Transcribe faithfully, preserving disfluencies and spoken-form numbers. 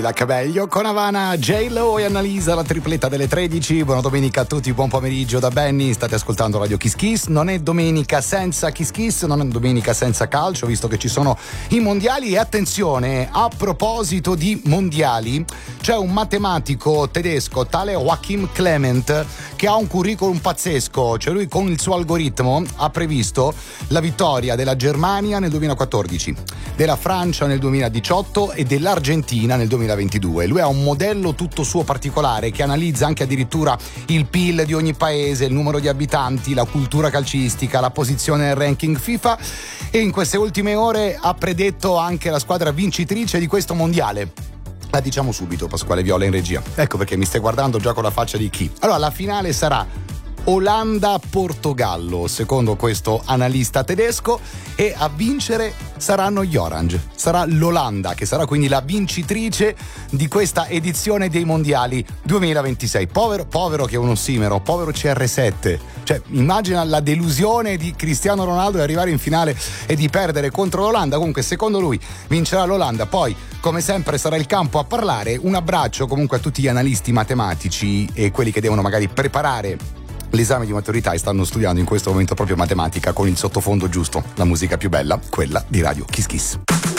La Cabello con Havana, J-Lo e Annalisa, la tripletta delle tredici. Buona domenica a tutti, buon pomeriggio da Benny. State ascoltando Radio Kiss Kiss. Non è domenica senza Kiss Kiss, non è domenica senza calcio, visto che ci sono i mondiali. E attenzione, a proposito di mondiali, c'è un matematico tedesco, tale Joachim Clement, che ha un curriculum pazzesco. Cioè lui con il suo algoritmo ha previsto la vittoria della Germania nel duemilaquattordici, della Francia nel duemiladiciotto e dell'Argentina nel duemilaventidue. Lui ha un modello tutto suo particolare che analizza anche addirittura il P I L di ogni paese, il numero di abitanti, la cultura calcistica, la posizione nel ranking FIFA, e in queste ultime ore ha predetto anche la squadra vincitrice di questo mondiale. La diciamo subito, Pasquale Viola in regia. Ecco perché mi stai guardando già con la faccia di chi. Allora, la finale sarà Olanda-Portogallo, secondo questo analista tedesco, e a vincere saranno gli Orange. Sarà l'Olanda che sarà quindi la vincitrice di questa edizione dei mondiali duemilaventisei. Povero, povero che è un ossimero, povero C R sette. Cioè, immagina la delusione di Cristiano Ronaldo di arrivare in finale e di perdere contro l'Olanda. Comunque, secondo lui vincerà l'Olanda. Poi, come sempre, sarà il campo a parlare. Un abbraccio comunque a tutti gli analisti matematici e quelli che devono magari preparare l'esame di maturità e stanno studiando in questo momento proprio matematica con il sottofondo giusto, la musica più bella, quella di Radio Kiss Kiss.